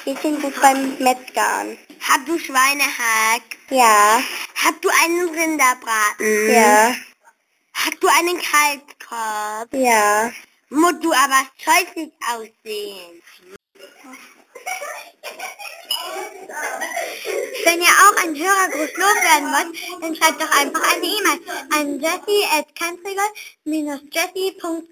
Wir sind gut beim Metzgern. Hast du Schweinehack? Ja. Hast du einen Rinderbraten? Ja. Hast du einen Kalbskopf? Ja. Musst du aber scheußlich aussehen. Wenn ihr auch einen Hörergruß loswerden wollt, dann schreibt doch einfach eine E-Mail an jessie@cantrigal-jessie.com.